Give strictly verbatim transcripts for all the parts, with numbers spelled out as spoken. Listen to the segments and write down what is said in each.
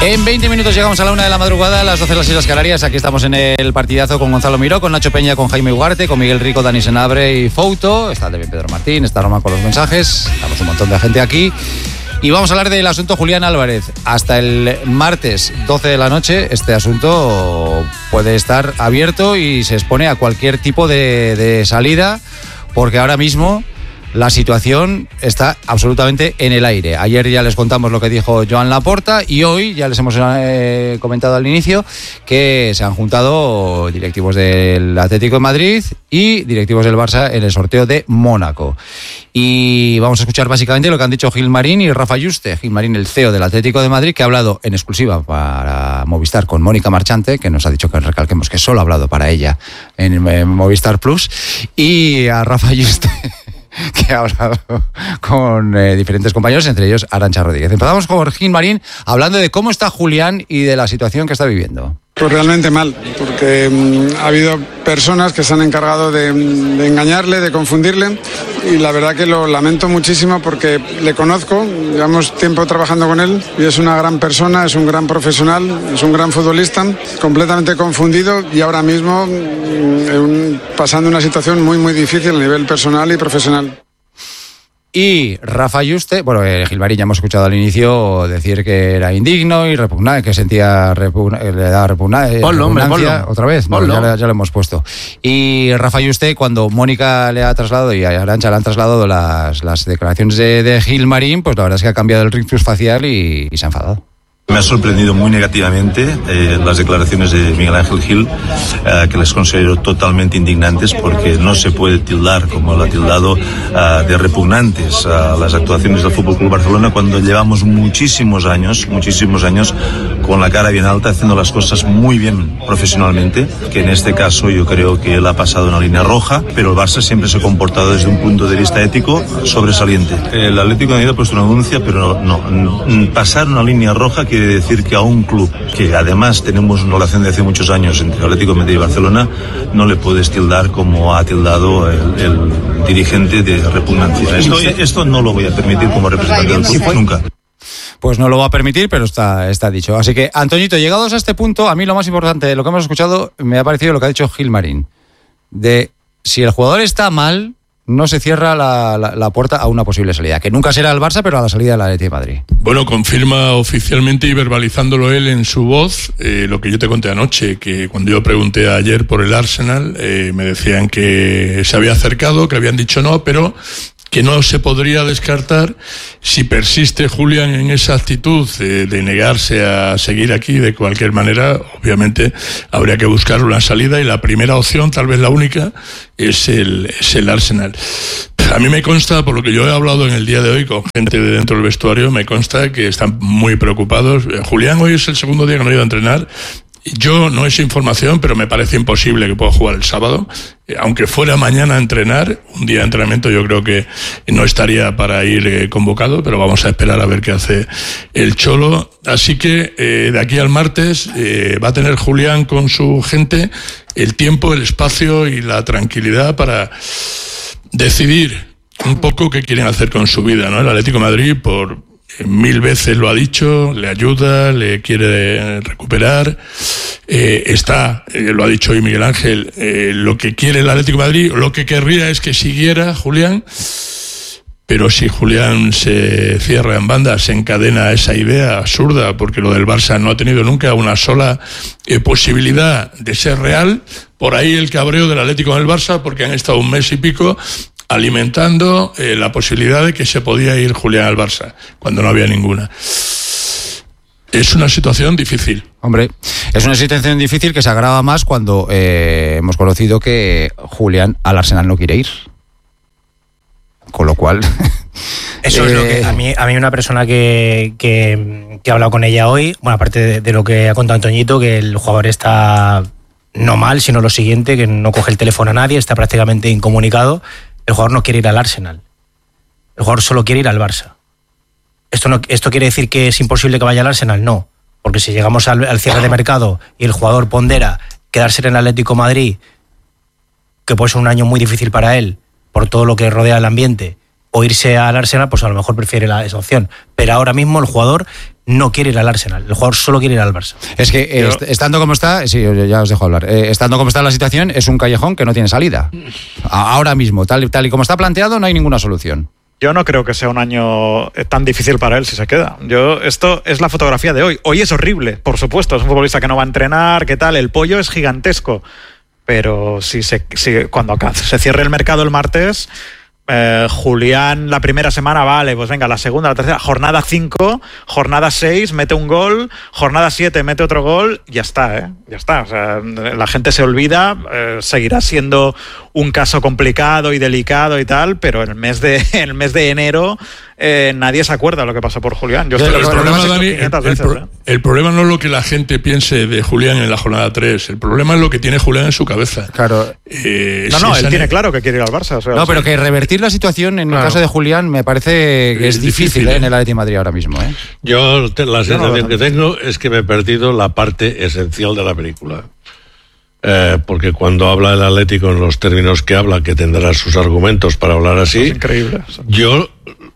En veinte minutos llegamos a la una de la madrugada, a las doce de las Islas Canarias. Aquí estamos en el partidazo con Gonzalo Miró, con Nacho Peña, con Jaime Ugarte, con Miguel Rico, Dani Senabre y Fouto. Está también Pedro Martín, está Roma con los mensajes. Estamos un montón de gente aquí. Y vamos a hablar del asunto Julián Álvarez. Hasta el martes doce de la noche este asunto puede estar abierto y se expone a cualquier tipo de, de salida, porque ahora mismo la situación está absolutamente en el aire. Ayer ya les contamos lo que dijo Joan Laporta y hoy ya les hemos eh, comentado al inicio que se han juntado directivos del Atlético de Madrid y directivos del Barça en el sorteo de Mónaco. Y vamos a escuchar básicamente lo que han dicho Gilmarín y Rafa Yuste. Gilmarín, el C E O del Atlético de Madrid, que ha hablado en exclusiva para Movistar con Mónica Marchante, que nos ha dicho que recalquemos que solo ha hablado para ella en, en Movistar Plus, y a Rafa Yuste, que ha hablado con eh, diferentes compañeros, entre ellos Arantxa Rodríguez. Empezamos con Gilmarín hablando de cómo está Julián y de la situación que está viviendo. Pues realmente mal, porque mmm, ha habido personas que se han encargado de, de engañarle, de confundirle, y la verdad que lo lamento muchísimo porque le conozco, llevamos tiempo trabajando con él y es una gran persona, es un gran profesional, es un gran futbolista, completamente confundido y ahora mismo mmm, pasando una situación muy muy difícil a nivel personal y profesional. Y Rafa Yuste, bueno, eh, Gilmarín ya hemos escuchado al inicio decir que era indigno y repugnante, que sentía repugna, le daba repugna, eh, ponlo, repugnancia. Hombre, otra vez, no, ya, ya lo hemos puesto. Y Rafa Yuste, cuando Mónica le ha trasladado y a Arantxa le han trasladado las, las declaraciones de, de Gilmarín, pues la verdad es que ha cambiado el rictus facial y, y se ha enfadado. Me ha sorprendido muy negativamente eh, las declaraciones de Miguel Ángel Gil, eh, que les considero totalmente indignantes, porque no se puede tildar, como lo ha tildado, eh, de repugnantes a las actuaciones del F C Barcelona cuando llevamos muchísimos años, muchísimos años con la cara bien alta, haciendo las cosas muy bien profesionalmente, que en este caso yo creo que él ha pasado una línea roja, pero el Barça siempre se ha comportado desde un punto de vista ético sobresaliente. El Atlético de Madrid ha puesto una denuncia, pero no, no pasar una línea roja quiere decir que a un club que además tenemos una relación de hace muchos años entre Atlético de Madrid y Barcelona no le puedes tildar como ha tildado el, el dirigente de repugnancia. Esto, esto no lo voy a permitir como representante del club, nunca. Pues no lo va a permitir, pero está, está dicho. Así que, Antoñito, llegados a este punto, a mí lo más importante de lo que hemos escuchado me ha parecido lo que ha dicho Gilmarín, de si el jugador está mal, no se cierra la, la, la puerta a una posible salida, que nunca será el Barça, pero a la salida del Atlético de Madrid. Bueno, confirma oficialmente y verbalizándolo él en su voz eh, lo que yo te conté anoche, que cuando yo pregunté ayer por el Arsenal, eh, me decían que se había acercado, que habían dicho no, pero que no se podría descartar si persiste Julián en esa actitud de, de negarse a seguir aquí de cualquier manera. Obviamente habría que buscar una salida y la primera opción, tal vez la única, es el, es el Arsenal. A mí me consta, por lo que yo he hablado en el día de hoy con gente de dentro del vestuario, me consta que están muy preocupados. Julián hoy es el segundo día que no ha ido a entrenar. Yo no es información, pero me parece imposible que pueda jugar el sábado. Aunque fuera mañana a entrenar, un día de entrenamiento yo creo que no estaría para ir eh, convocado, pero vamos a esperar a ver qué hace el Cholo. Así que eh, de aquí al martes eh, va a tener Julián con su gente el tiempo, el espacio y la tranquilidad para decidir un poco qué quieren hacer con su vida, ¿no? El Atlético de Madrid, por mil veces lo ha dicho, le ayuda, le quiere recuperar, eh, está, eh, lo ha dicho hoy Miguel Ángel, eh, lo que quiere el Atlético de Madrid, lo que querría es que siguiera Julián, pero si Julián se cierra en banda, se encadena esa idea absurda, porque lo del Barça no ha tenido nunca una sola eh, posibilidad de ser real. Por ahí el cabreo del Atlético con el Barça, porque han estado un mes y pico alimentando eh, la posibilidad de que se podía ir Julián al Barça, cuando no había ninguna. Es una situación difícil. Hombre, es una situación difícil que se agrava más cuando eh, hemos conocido que Julián al Arsenal no quiere ir. Con lo cual... Eso eh... es lo que a mí, a mí una persona que, que, que ha hablado con ella hoy, bueno, aparte de, de lo que ha contado Antoñito, que el jugador está no mal, sino lo siguiente, que no coge el teléfono a nadie, está prácticamente incomunicado. El jugador no quiere ir al Arsenal. El jugador solo quiere ir al Barça. ¿Esto, no, ¿Esto quiere decir que es imposible que vaya al Arsenal? No. Porque si llegamos al, al cierre de mercado y el jugador pondera quedarse en el Atlético de Madrid, que puede ser un año muy difícil para él, por todo lo que rodea el ambiente, o irse al Arsenal, pues a lo mejor prefiere la, esa opción. Pero ahora mismo el jugador no quiere ir al Arsenal, el jugador solo quiere ir al Barça. Es que eh, est- estando como está, sí, ya os dejo hablar, eh, estando como está la situación, es un callejón que no tiene salida. A- ahora mismo, tal, tal y como está planteado, no hay ninguna solución. Yo no creo que sea un año tan difícil para él si se queda. Yo, esto es la fotografía de hoy. Hoy es horrible, por supuesto. Es un futbolista que no va a entrenar, ¿qué tal? El pollo es gigantesco. Pero si, se, si cuando acá se cierre el mercado el martes, eh, Julián la primera semana, vale, pues venga, la segunda, la tercera, jornada cinco, jornada seis, mete un gol, jornada siete, mete otro gol, ya está, ¿eh? Ya está. O sea, la gente se olvida, eh, seguirá siendo un caso complicado y delicado y tal, pero en el mes de, en el mes de enero eh, nadie se acuerda de lo que pasó por Julián. Yo Pero estoy, el, esto lo problema, hemos hecho Dani, el, quinientas el veces, pro- ¿eh? el problema no es lo que la gente piense de Julián en la jornada tres, el problema es lo que tiene Julián en su cabeza. Claro. Eh, No, si no, esa él tiene ne- claro que quiere ir al Barça. O sea, No, sí. pero que revertir la situación en Claro. el caso de Julián me parece que es, Es difícil, difícil, ¿eh? ¿eh? en el Atleti de Madrid ahora mismo. ¿eh? Yo te- la Yo no sensación lo que tengo es que me he perdido la parte esencial de la película. Eh, porque cuando habla el Atlético en los términos que habla, que tendrá sus argumentos para hablar Es así, increíble. yo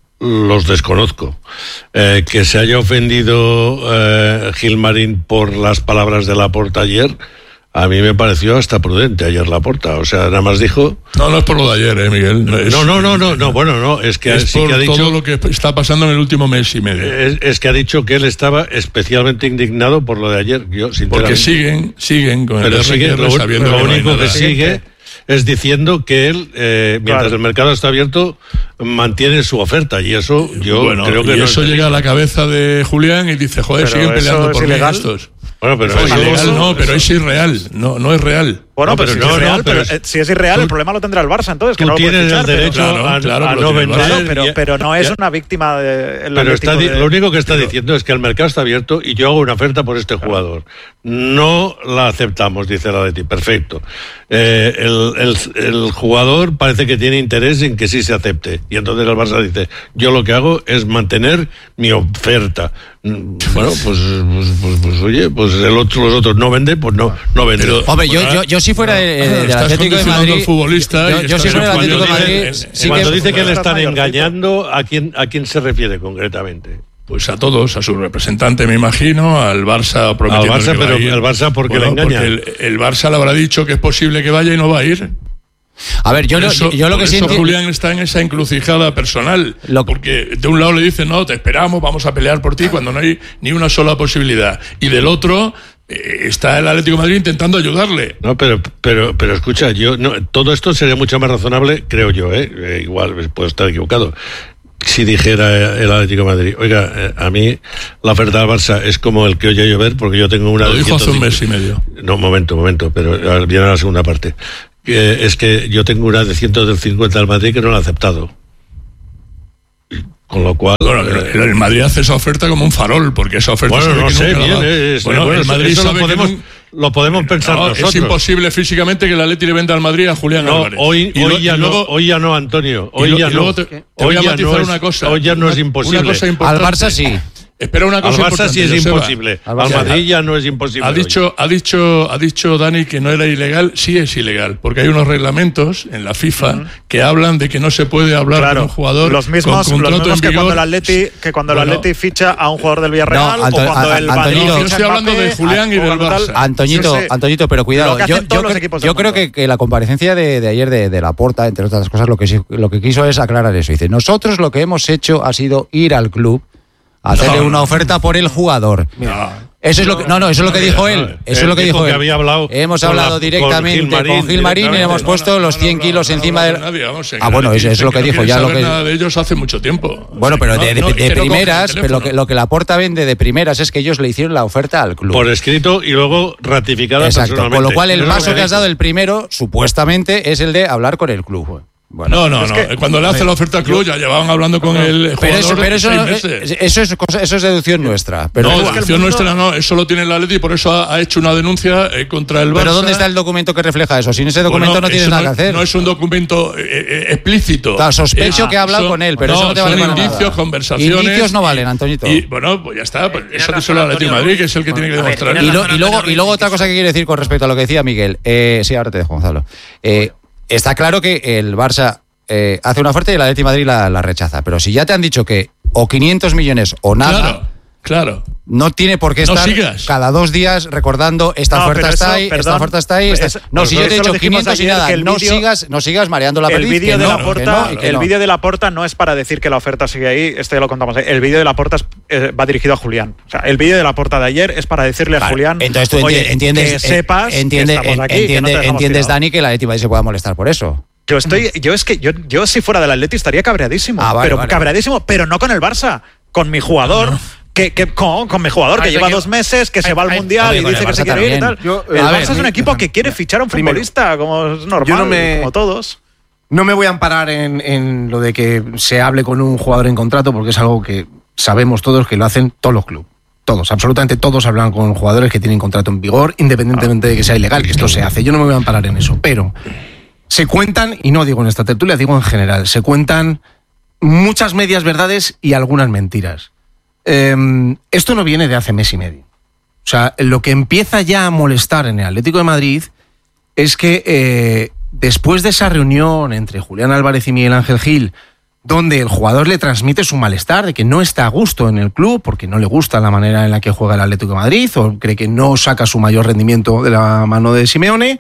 los desconozco. Eh, que se haya ofendido eh, Gilmarín por las palabras de Laporta ayer, a mí me pareció hasta prudente ayer Laporta. O sea, nada más dijo... No, no es por lo de ayer, eh, Miguel. Es- No, no, no, no, no, bueno, no, es que es sí por que ha dicho... todo lo que está pasando en el último mes y medio. Es, es que ha dicho que él estaba especialmente indignado por lo de ayer. Yo, sinceramente, Porque siguen, siguen con pero el sigue, R Q R lo, sabiendo lo que no hay único que nada. sigue es diciendo que él, eh, mientras Claro. el mercado está abierto, mantiene su oferta. Y eso yo Bueno, creo que y no eso es- llega a la cabeza de Julián y dice, joder, Pero siguen eso peleando es por mí ilegal. estos. Bueno, pero No, eso- ilegal eso- no, pero es irreal. No, no es real. Bueno, No, pero, pero si, no, es no, real, pero pero, es- eh, si es irreal, tú- el problema lo tendrá el Barça, entonces, que tú no lo puede tienes fichar, el pero- derecho Claro, a, claro, a pero no tiene el vender. Barça. Claro, pero, y- pero no es ya- una víctima de, el Pero está, Atlético di- de- lo único que está diciendo es que el mercado está abierto y yo hago una oferta por este jugador. No la aceptamos, dice la Leti. Perfecto. Eh, el, el- el jugador parece que tiene interés en que sí se acepte. Y entonces el Barça dice, yo lo que hago es mantener mi oferta. Mm, Bueno, pues, pues, pues, pues, oye, pues el otro, los otros no venden, pues no, no venden. Pero- Hombre, yo, Bueno, yo, yo si fuera de- de- del estás Atlético de condicionando Madrid... al futbolista yo, y yo si estás fuera del Atlético de cuando Madrid... dice- sí Cuando que- dice que le Estás están mayorcito. engañando, ¿a quién, ¿a quién se refiere concretamente? Pues a todos, a su representante, me imagino, al Barça prometiendo Al Barça, que va pero a ir. el Barça, ¿por qué le engaña? Porque el, el Barça le habrá dicho que es posible que vaya y no va a ir. A ver, yo, Por lo, eso, yo lo por que eso siento... Julián está en esa encrucijada personal. Lo- Porque de un lado le dicen, no, te esperamos, vamos a pelear por ti, cuando no hay ni una sola posibilidad. Y del otro eh, está el Atlético de Madrid intentando ayudarle. No, pero, pero, pero escucha, yo no, todo esto sería mucho más razonable, creo yo, ¿eh? Eh, igual puedo estar equivocado. Si dijera el Atlético de Madrid, oiga, eh, a mí la oferta del Barça es como el que oye llover, porque yo tengo una Lo de dijo hace un ciento mes y medio. No, un momento, un momento, pero ahora viene a la segunda parte. Que es que yo tengo una de ciento cincuenta del Madrid que no la ha aceptado. Con lo cual... Bueno, eh, el, el Madrid hace esa oferta como un farol, porque esa oferta bueno, sabe no que sé, nunca la bien, va- es, bueno, bueno, el eso- Madrid eso lo sabe que podemos, nun- lo podemos pensar No, nosotros. es imposible físicamente que el Atleti le venda al Madrid a Julián No, Álvarez. hoy, Y hoy, lo- ya y luego- no, hoy ya no, Antonio. Hoy y lo- ya y luego no. te, te hoy voy a ya matizar no es, una cosa. Hoy ya no Una- es imposible. Una cosa Al importante. Barça sí. Espera una Al cosa Barça importante, sí es Joseba. imposible. Al Al Barça- Madrid ya no es imposible. Ha hoy. dicho, ha dicho, ha dicho Dani que no era ilegal. Sí es ilegal, porque hay unos reglamentos en la FIFA uh-huh. que hablan de que no se puede hablar Claro, con un jugador los mismos, con los contrato mismos en que vigor. cuando el Atleti, que cuando Bueno, el Atleti ficha a un jugador del Villarreal No, Anto- o cuando a- el a- Madrid Antonio, ficha yo estoy a hablando Mbappé, de Julián y o del cuando tal- Barça. Antoñito, Yo sé Antoñito, pero cuidado. lo que Yo, hacen yo, todos los cre- equipos yo del creo mundo. que, que la comparecencia de, de ayer de, de Laporta, entre otras cosas, lo que, sí- lo que quiso es aclarar eso. Dice, nosotros lo que hemos hecho ha sido ir al club, hacerle No, una no. oferta por el jugador. No. Eso es lo que, no, no, eso es lo que dijo él. Eso es Él lo que dijo dijo que él. había hablado Hemos con hablado la- directamente con con Gil Gil Marín, Marín y le hemos directamente. puesto No, los no, cien no, kilos no, no, encima no, del... no, nadie, vamos, en Ah, bueno, Atleti eso, eso es dicen lo que no dijo, quieren ya lo saber que... nada de ellos hace mucho tiempo. Bueno, O sea, pero no, de, de- no, de es que no cogen el primeras, pero lo que, teléfono. lo que Laporta vende de primeras es que ellos le hicieron la oferta al club. Por escrito y luego ratificada Exacto, personalmente. con lo cual el Eso es lo paso que has dijo. dado, el primero, supuestamente, es el de hablar con el club. Bueno, No, no, es no. que- Cuando le hace la oferta al club ya llevaban hablando con el jugador pero eso, pero eso, seis no- meses. eso, es cosa- eso es deducción nuestra. Pero, no, pero, la que el acción mundo- nuestra no, eso lo tiene el Atleti y por eso ha, ha hecho una denuncia eh, contra el Barça. ¿dónde está el documento que refleja eso? Sin ese documento Bueno, no tienes eso nada que hacer. No es un documento eh, eh, explícito. Claro, sospecho Es- que ha hablado son- con él, pero eso no te vale son para indicios, nada. conversaciones. Indicios no valen, Antoñito. Y bueno, pues ya está. Pues Tienes eso razón, díselo al Atlético de Antonio Madrid, que es el que tiene que A ver, demostrar. tienes Y, lo- razón, y luego, Antonio y luego Ruiz, otra que cosa que quiero decir con respecto a lo que decía Miguel. Eh, sí, ahora te dejo, Gonzalo. Eh, está claro que el Barça eh, hace una oferta y el Atlético de Madrid la, la rechaza. Pero si ya te han dicho que o quinientos millones o nada, Claro. Claro. No tiene por qué no estar sigas. cada dos días recordando esta No, oferta pero está eso, ahí, perdón, esta oferta está ahí. Esta... es- No, si yo pero te he eso lo dicho dijimos quinientos y ayer, nada, que el no vídeo- sigas, no sigas mareando la El perdiz. vídeo que de no, la que porta, no, y que el no. vídeo de la porta no es para decir que la oferta sigue ahí, esto ya lo contamos. El vídeo de la porta es- eh, va dirigido a Julián. O sea, el vídeo de la porta de ayer es para decirle a Vale, Julián, entonces tú oye, entiendes, que sepas entiende, que estamos aquí, entiende, que no te dejamos entiendes, tirado. Dani, que la Atleti Madrid se pueda molestar por eso. Yo estoy, yo es que yo, yo si fuera del Atleti estaría cabreadísimo, Ah, vale, pero vale. cabreadísimo, pero no con el Barça, con mi jugador. Ah, Que, que, con, con mi jugador que Ay, lleva yo- dos meses, que se ay, va al ay, Mundial oye, y con dice el que se Barça quiere ir y también. tal. Yo, el a Barça ver, es un mi- equipo que quiere fichar a un primero, futbolista, como es normal, yo no me- como todos. No me voy a amparar en, en lo de que se hable con un jugador en contrato, porque es algo que sabemos todos que lo hacen todos los clubes. Todos, absolutamente todos hablan con jugadores que tienen contrato en vigor, independientemente de que sea ilegal, que esto se hace. Yo no me voy a amparar en eso, pero se cuentan, y no digo en esta tertulia, digo en general, se cuentan muchas medias verdades y algunas mentiras. Eh, esto no viene de hace mes y medio. O sea, lo que empieza ya a molestar en el Atlético de Madrid es que eh, después de esa reunión entre Julián Álvarez y Miguel Ángel Gil, donde el jugador le transmite su malestar de que no está a gusto en el club porque no le gusta la manera en la que juega el Atlético de Madrid o cree que no saca su mayor rendimiento de la mano de Simeone,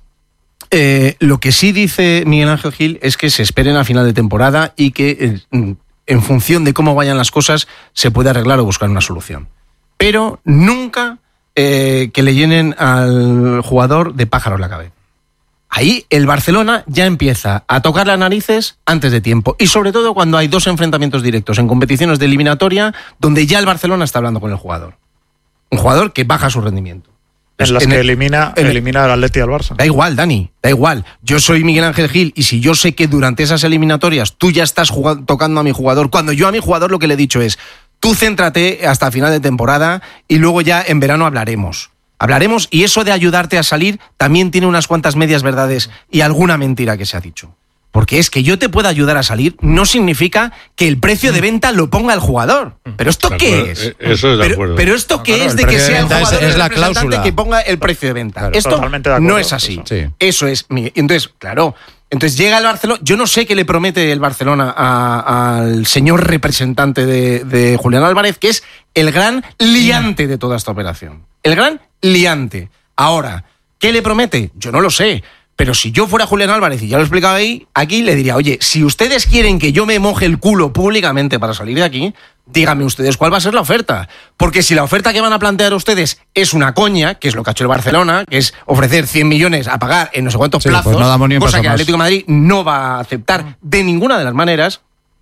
eh, lo que sí dice Miguel Ángel Gil es que se esperen a final de temporada y que eh, en función de cómo vayan las cosas se puede arreglar o buscar una solución. Pero nunca eh, que le llenen al jugador de pájaros la cabeza. Ahí el Barcelona ya empieza a tocar las narices antes de tiempo. Y sobre todo cuando hay dos enfrentamientos directos en competiciones de eliminatoria donde ya el Barcelona está hablando con el jugador. Un jugador que baja su rendimiento. En las En que el- elimina, en el- elimina al Atleti y al Barça. Da igual, Dani, da igual. Yo soy Miguel Ángel Gil y si yo sé que durante esas eliminatorias tú ya estás jugando, tocando a mi jugador, cuando yo a mi jugador lo que le he dicho es, tú céntrate hasta final de temporada y luego ya en verano hablaremos. Hablaremos y eso de ayudarte a salir también tiene unas cuantas medias verdades y alguna mentira que se ha dicho. Porque es que yo te pueda ayudar a salir no significa que el precio de venta lo ponga el jugador. ¿Pero esto De qué acuerdo, es? eh, eso es de pero, acuerdo. pero esto qué claro, es el de que precio de sea el venta es- jugador es el la representante cláusula. que ponga el precio de venta. Claro. Esto Totalmente de acuerdo, no es así. Sí. Eso es. mi- Entonces, claro, entonces llega el Barcelona. Yo no sé qué le promete el Barcelona a- al señor representante de, de Julián Álvarez, que es el gran liante de toda esta operación. El gran liante. Ahora, ¿qué le promete? Yo no lo sé. Pero si yo fuera Julián Álvarez, y ya lo he explicado ahí, aquí le diría, oye, si ustedes quieren que yo me moje el culo públicamente para salir de aquí, díganme ustedes cuál va a ser la oferta. Porque si la oferta que van a plantear ustedes es una coña, que es lo que ha hecho el Barcelona, que es ofrecer cien millones a pagar en no sé cuántos Sí, pues plazos, no damos ni un cosa paso que el más. Atlético de Madrid no va a aceptar de ninguna de las maneras,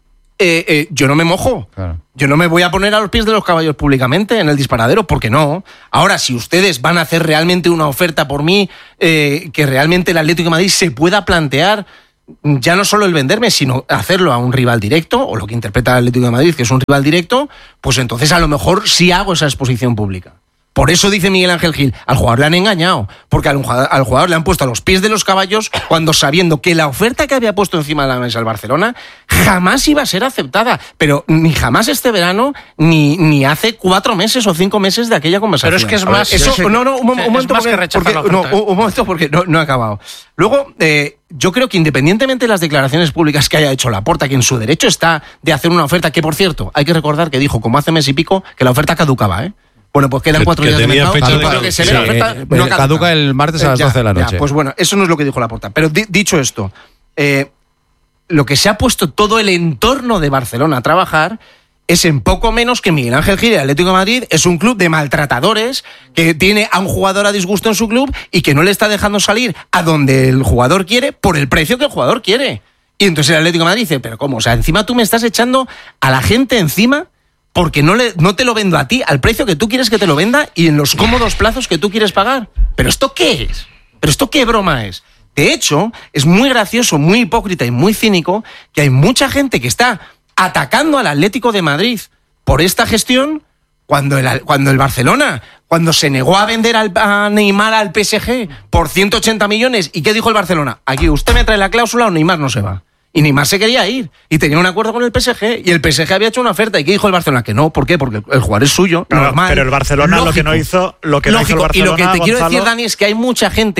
eh, eh, yo no me mojo. Claro. Yo no me voy a poner a los pies de los caballos públicamente en el disparadero, porque no. Ahora, si ustedes van a hacer realmente una oferta por mí, eh, que realmente el Atlético de Madrid se pueda plantear ya no solo el venderme, sino hacerlo a un rival directo, o lo que interpreta el Atlético de Madrid, que es un rival directo, pues entonces a lo mejor sí hago esa exposición pública. Por eso dice Miguel Ángel Gil, al jugador le han engañado, porque al jugador, al jugador le han puesto a los pies de los caballos cuando sabiendo que la oferta que había puesto encima de la mesa el Barcelona jamás iba a ser aceptada, pero ni jamás este verano, ni, ni hace cuatro meses o cinco meses de aquella conversación. Pero es que es A ver, más- eso, es- no, no, un, un es momento más porque, que rechazar porque- la oferta, no, ¿eh? un, un momento porque no, no he acabado. Luego, eh, yo creo que independientemente de las declaraciones públicas que haya hecho Laporta, que en su derecho está de hacer una oferta, que por cierto, hay que recordar que dijo, como hace mes y pico, que la oferta caducaba, ¿eh? Bueno, pues quedan Que- cuatro que días de tenía mercado. fecha de Caduca, caducidad. que se ve Sí, la oferta, eh, no eh, caduca el martes a las Ya, doce de la ya, noche. pues bueno, eso no es lo que dijo Laporta. Pero di- dicho esto, eh, lo que se ha puesto todo el entorno de Barcelona a trabajar es en poco menos que Miguel Ángel Gil, el Atlético de Madrid, es un club de maltratadores que tiene a un jugador a disgusto en su club y que no le está dejando salir a donde el jugador quiere por el precio que el jugador quiere. Y entonces el Atlético de Madrid dice, pero ¿cómo? O sea, encima tú me estás echando a la gente encima porque no, le, no te lo vendo a ti al precio que tú quieres que te lo venda y en los cómodos plazos que tú quieres pagar. ¿Pero esto qué es? ¿Pero esto qué broma es? De hecho, es muy gracioso, muy hipócrita y muy cínico que hay mucha gente que está atacando al Atlético de Madrid por esta gestión cuando el, cuando el Barcelona, cuando se negó a vender al, a Neymar al P S G por ciento ochenta millones. ¿Y qué dijo el Barcelona? Aquí usted me trae la cláusula o Neymar no se va. Y Neymar se quería ir. Y tenía un acuerdo con el P S G. Y el P S G había hecho una oferta. ¿Y qué dijo el Barcelona? Que no. ¿Por qué? Porque el jugador es suyo, Claro, normal. pero el Barcelona lo que no hizo- lo que no hizo el Lógico. Y lo que te Barcelona, quiero decir, Gonzalo- Dani, es que hay mucha gente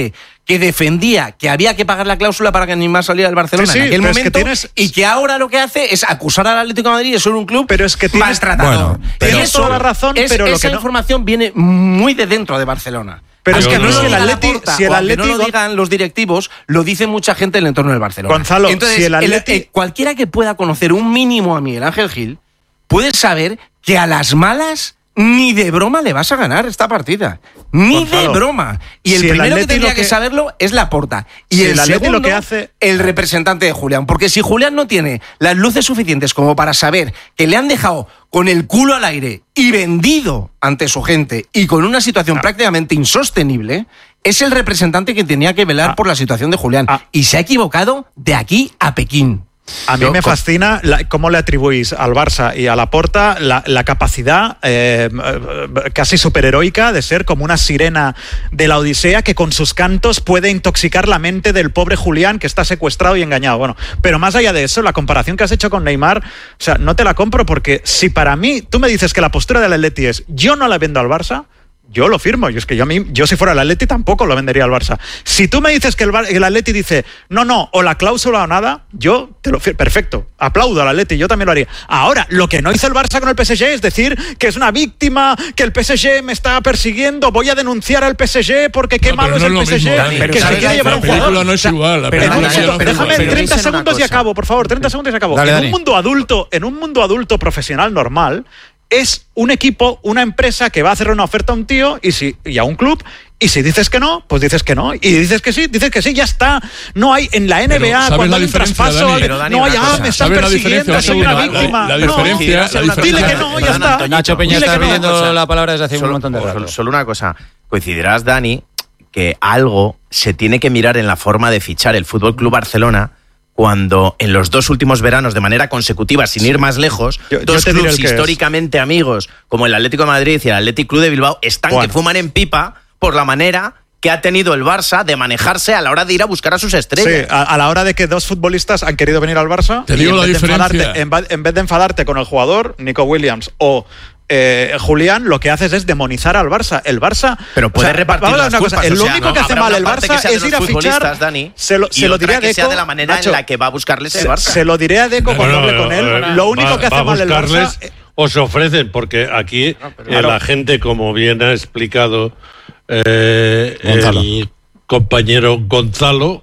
que defendía que había que pagar la cláusula para que Neymar saliera del Barcelona sí, sí, en aquel momento, es que tienes... y que ahora lo que hace es acusar al Atlético de Madrid de ser un club pero es que tienes... maltratador. Bueno, tienes toda la razón, es, pero lo esa que no... información viene muy de dentro de Barcelona. Pero es que no, no si el Atleti, Atleti, si el Atleti no lo digan los directivos, lo dice mucha gente en el entorno del Barcelona. Gonzalo, entonces si el Atleti... el, eh, cualquiera que pueda conocer un mínimo a Miguel Ángel Gil puede saber que a las malas ni de broma le vas a ganar esta partida. Ni Gonzalo, de broma. Y el si el primero que Atleti tendría lo que... que saberlo es Laporta. Y si el, el Atleti segundo, lo que hace... el representante de Julián. Porque si Julián no tiene las luces suficientes como para saber que le han dejado con el culo al aire y vendido ante su gente y con una situación ah. prácticamente insostenible, es el representante que tenía que velar ah. por la situación de Julián. Ah. Y se ha equivocado de aquí a Pekín. A mí Yo, me con... fascina la, cómo le atribuís al Barça y a Laporta la, la capacidad eh, casi superheroica de ser como una sirena de la Odisea que con sus cantos puede intoxicar la mente del pobre Julián que está secuestrado y engañado. Bueno, pero más allá de eso, la comparación que has hecho con Neymar, o sea, no te la compro porque si para mí tú me dices que la postura del Atleti es yo no la vendo al Barça, yo lo firmo. Yo es que yo, a mí, yo si fuera el Atleti tampoco lo vendería al Barça. Si tú me dices que el, el Atleti dice no, no, o la cláusula o nada, yo te lo firmo. Perfecto. Aplaudo al Atleti, yo también lo haría. Ahora, lo que no hizo el Barça con el P S G es decir que es una víctima, que el P S G me está persiguiendo, voy a denunciar al P S G porque qué no, malo no es el P S G, mismo, Dani, que se quiere llevar a un jugador. La película no es igual. La pero, película pero, no pero déjame en treinta segundos y cosa. acabo, por favor, treinta segundos y acabo. Dale, en Dani. un mundo adulto, en un mundo adulto profesional normal, es un equipo, una empresa que va a hacer una oferta a un tío y, si, y a un club, y si dices que no, pues dices que no, y dices que sí, dices que sí, ya está. No hay en la N B A cuando hay un traspaso, Dani, pero, Dani, no hay, ah, me están persiguiendo, soy una víctima. La, la diferencia, no, la diferencia, dile que no, ya está. Nacho Peña está pidiendo no. la palabra desde hace solo, un montón de rato. Solo, solo una cosa, coincidirás, Dani, que algo se tiene que mirar en la forma de fichar el Fútbol Club Barcelona cuando en los dos últimos veranos de manera consecutiva, sin ir más lejos, yo, dos yo clubes históricamente es. amigos como el Atlético de Madrid y el Athletic Club de Bilbao están bueno. que fuman en pipa por la manera que ha tenido el Barça de manejarse a la hora de ir a buscar a sus estrellas. Sí, a, a la hora de que dos futbolistas han querido venir al Barça. Te digo la en diferencia. En, en vez de enfadarte con el jugador, Nico Williams o Eh, Julián, lo que haces es demonizar al Barça. El Barça, pero puede o sea, repartir las una cosa, culpas, lo o sea, único no, que hace mal el Barça es ir a fichar, Dani, se lo, y se lo otra diré a que Deco, sea de la manera Nacho, en la que va a buscarles el se, Barça. se lo diré a Deco cuando no, hable no, con él. no, lo único va, que hace va mal el Barça o se ofrecen, porque aquí no, eh, la gente, como bien ha explicado eh, el compañero Gonzalo,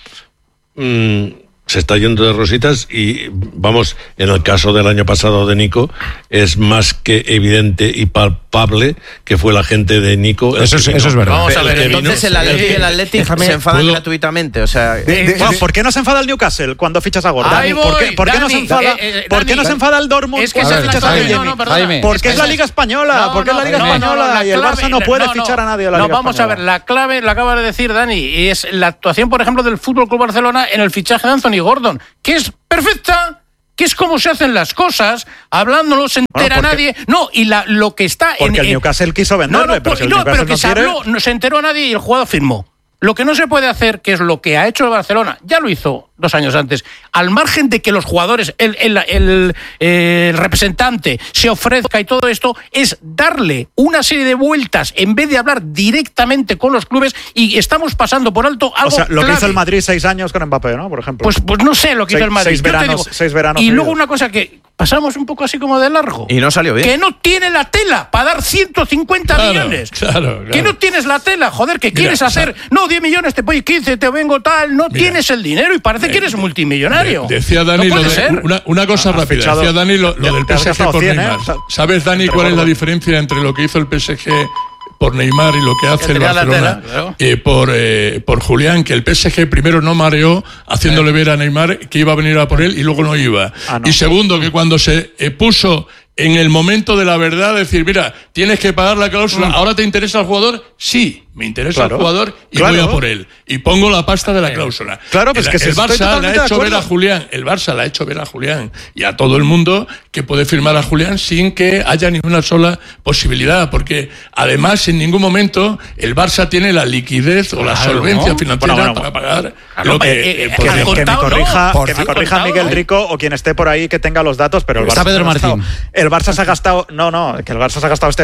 mmm, se está yendo de rositas y, vamos, en el caso del año pasado de Nico, es más que evidente y palpable que fue la gente de Nico. Eso es, eso es verdad. Vamos a ver, el entonces el Atlético y el Atlético se enfadan ¿Puedo? gratuitamente. O sea, de, de, bueno, ¿por qué no se enfada el Newcastle cuando fichas a Gordon? Ahí voy, ¿Por qué, por qué Dani, no se enfada, eh, eh, ¿por qué Dani, no se enfada el Dortmund es que cuando esa es la fichas a clave, Adeyemi? no, no, perdona. Jaime. Porque es, es la Liga Española, no, porque no, es la Liga no, Española no, no, y el clave, Barça no puede no, no, fichar a nadie de la no, Liga vamos Española. a ver, la clave la acaba de decir Dani, y es la actuación, por ejemplo, del Fútbol Club Barcelona en el fichaje de Anthony Gordon, que es perfecta, que es como se hacen las cosas, hablando no se entera bueno, nadie. No, y la, lo que está porque en el Newcastle quiso venderle, no, no, pero si el no, Newcastle pero que no se quiere... habló, no se enteró a nadie y el jugador firmó. Lo que no se puede hacer, que es lo que ha hecho el Barcelona, ya lo hizo dos años antes, al margen de que los jugadores, el, el, el, el representante se ofrezca y todo esto, es darle una serie de vueltas en vez de hablar directamente con los clubes, y estamos pasando por alto algo O sea, lo clave. que hizo el Madrid seis años con Mbappé, ¿no? Por ejemplo. Pues, pues no sé lo que seis, hizo el Madrid. Seis veranos, digo, seis veranos y seguidos. luego una cosa que pasamos un poco así como de largo. Y no salió bien. Que no tiene la tela para dar ciento cincuenta Claro, millones. claro, claro. Que no tienes la tela, joder, que Mira, quieres o sea, hacer, no, diez millones, te voy quince, te vengo tal, no Mira, tienes el dinero y parece que eres multimillonario. De, decía Dani, no lo puede de, ser. una, una cosa Has rápida, fichado- decía Dani lo, lo te- del te has P S G gastado por cien, Neymar. ¿eh? ¿Sabes, Dani, Entre cuál es la gordos. diferencia entre lo que hizo el P S G por Neymar y lo que hace el tenía la Barcelona tela, claro. eh, por, eh, por Julián? Que el P S G primero no mareó haciéndole ver a Neymar que iba a venir a por él y luego no iba. Ah, no. Y segundo, que cuando se eh, puso en el momento de la verdad, decir, mira, tienes que pagar la cláusula, ¿ahora te interesa el jugador? Sí, me interesa Claro, el jugador y claro. voy a por él. Y pongo la pasta de la cláusula. Claro, pues el, que si el estoy Barça le totalmente ha de hecho ver a acuerdo. Julián, el Barça le ha hecho ver a Julián y a todo el mundo que puede firmar a Julián sin que haya ni una sola posibilidad, porque además en ningún momento el Barça tiene la liquidez o la Claro, solvencia ¿no? financiera Bueno, bueno, para pagar claro, lo que eh, eh, eh, que podría- al Que me contado, corrija, no. que me Por corrija contado, Miguel ¿no? Rico o quien esté por ahí que tenga los datos, pero el Está Barça Pedro se ha gastado- Martín. El Barça se ha gastado, no, no, que el Barça se ha gastado este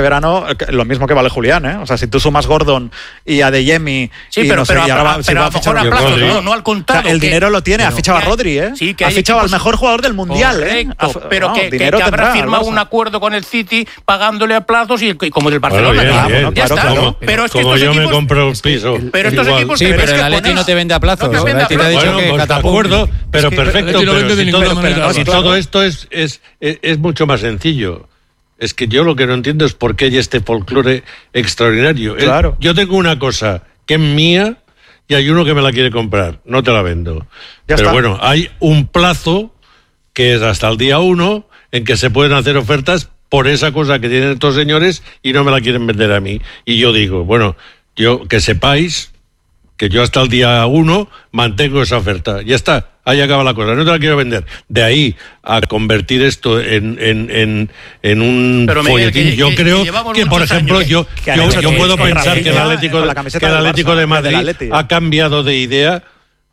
verano lo mismo que vale Julián, ¿eh? O sea, si tú sumas Gordon y Adeyemi... Sí, y pero, no sé, pero, y ahora a, va, pero si a va lo a fichar mejor a a plazo, Rodri. no, no al contado. O sea, el que, dinero lo tiene, ha fichado a Rodri, ¿eh? Sí, que ha hay fichado equipos, al mejor jugador del Mundial, correcto, ¿eh? Pero no, que, que, dinero que habrá tendrá, firmado un acuerdo con el City pagándole a plazos y, y como del Barcelona. Bueno, bien, claro, bien, ya claro, está, como, ¿no? Pero es que como estos yo equipos, me compro un piso. Pero estos igual. equipos... Sí, pero pero es el que Atleti pones- no te vende a plazos. no te El vende a Atleti te ha plazos. dicho Bueno, que pues de catapum. acuerdo, pero que perfecto. el Atleti no Pero vende de si ninguna todo, manera, pero si claro. todo esto es, es, es, es mucho más sencillo. Es que yo lo que no entiendo es por qué hay este folclore extraordinario. El- Claro. Yo tengo una cosa que es mía y hay uno que me la quiere comprar. No te la vendo. Ya pero está. bueno, hay un plazo que es hasta el día uno en que se pueden hacer ofertas por esa cosa que tienen estos señores y no me la quieren vender a mí. Y yo digo, bueno, yo que sepáis que yo hasta el día uno mantengo esa oferta. Ya está, ahí acaba la cosa. No te la quiero vender. De ahí a convertir esto en, en, en, en un Pero, Miguel, folletín, que- yo que- creo que llevamos que, por muchos ejemplo, años yo, que han yo, hecho yo que- puedo que pensar que el Rafinha, Atlético, con la de, camiseta que el del Atlético Barça, de del Madrid Atleti. ha cambiado de idea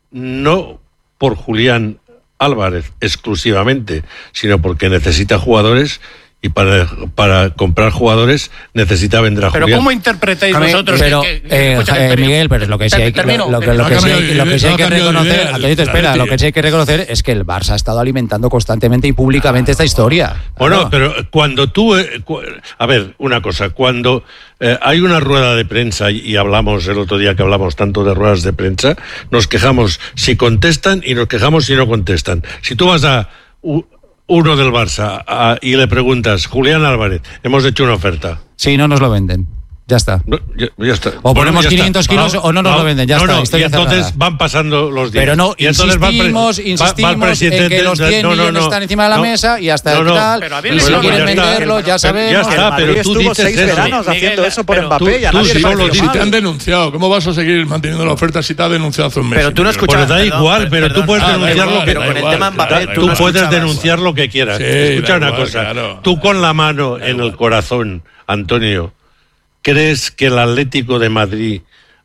no por Julián Álvarez exclusivamente, sino porque necesita jugadores y para, para comprar jugadores necesita vender a Pero Julián. ¿cómo interpretáis A ver, vosotros? pero, que- que- eh, escucha, eh, Antonio, Miguel, pero lo que sí hay, termino, lo, lo que, lo que Ha sí hay- cambiado lo que de- sí hay ha que cambiado de reconocer, idea, Antonito, espera, lo que sí hay que reconocer es que el Barça ha estado alimentando constantemente y públicamente esta historia. Bueno, Claro. pero cuando tú... eh, cu- a ver, una cosa, cuando eh, hay una rueda de prensa, y, y hablamos el otro día que hablamos tanto de ruedas de prensa, nos quejamos si contestan y nos quejamos si no contestan. Si tú vas a u- uno del Barça a- y le preguntas, Julián Álvarez, hemos hecho una oferta. Sí, no nos lo venden. Ya está. No, ya, ya está. O ponemos ya quinientos está. kilos o no nos lo venden, ya no, está, no, historia y entonces cerrada. van pasando los días. Pero no, Y entonces va el pre- insistimos, va- va el insistimos en presidente que los de- cien no, no, millones no, están encima de la no, mesa y hasta no, el no. tal. Pero a ver, Y si bueno, quieren ya está. venderlo, ya Pero sabemos. ya está, El Madrid pero tú estuvo dices seis eso. veranos Miguel, haciendo eso por pero Mbappé tú- y a tú nadie sí le solo pareció Si mal. te han denunciado, ¿cómo vas a seguir manteniendo la oferta si te ha denunciado hace un mes? Pero y tú no medio? escuchas- Pues da Perdón, igual, pero perdón. tú puedes Ah, da denunciar igual, lo que da con el igual, tema da Mbappé, igual, tú tú no puedes escuchabas. denunciar lo que quieras. Sí, Escucha da una igual, cosa. claro. Tú con la mano en el corazón, Antonio, ¿crees que el Atlético de Madrid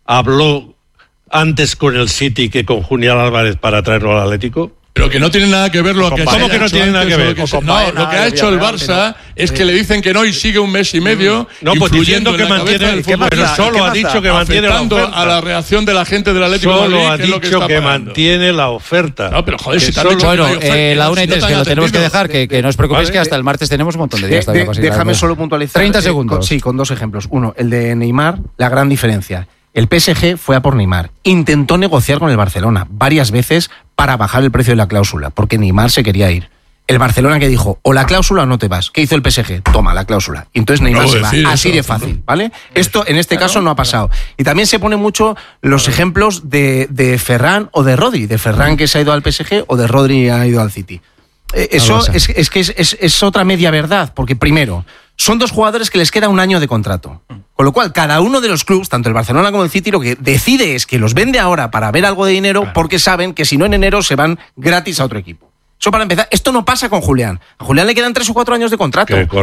habló antes con el City que con Julián Álvarez para traerlo al Atlético? Pero que no tiene nada que ver lo que ¿Cómo se que ha no hecho tiene nada antes que o ver? lo O se- con No, Baena, lo que ha de hecho el Villarreal, Barça es que le dicen que no y sigue un mes y medio. No, pues influyendo diciendo que en la mantiene, cabeza del ¿qué fútbol, más pero da? solo ¿Qué ha más dicho da? que mantiene la afectando oferta. a la reacción de la gente del Atlético de Solo Madrid, ha que es lo que dicho está que pagando. mantiene la oferta. No, pero joder, Que si te han solo- dicho que no Bueno, hay oferta, eh, la si una y no tres, te que han lo tenemos que atendido. dejar, que, que no os preocupéis Vale. que hasta el martes tenemos un montón de De- días todavía de- para seguir déjame hablando. solo puntualizar. treinta eh, segundos. con- sí, con dos ejemplos. Uno, el de Neymar, la gran diferencia. El P S G fue a por Neymar. Intentó negociar con el Barcelona varias veces para bajar el precio de la cláusula, porque Neymar se quería ir. El Barcelona que dijo, o la cláusula o no te vas. ¿Qué hizo el P S G? Toma la cláusula. Y entonces Neymar Acabo se de va. decir Así eso. de fácil, ¿vale? Esto en este caso no ha pasado. Y también se ponen mucho los ejemplos de, de Ferran o de Rodri. De Ferran que se ha ido al P S G o de Rodri que ha ido al City. Eh, Eso Barça. es, es que es, es- es otra media verdad, porque primero, son dos jugadores que les queda un año de contrato. Con lo cual, cada uno de los clubes, tanto el Barcelona como el City, lo que decide es que los vende ahora para ver algo de dinero, porque saben que si no en enero se van gratis a otro equipo. Eso para empezar. Esto no pasa con Julián. A Julián le quedan tres o cuatro años de contrato. Que correcto.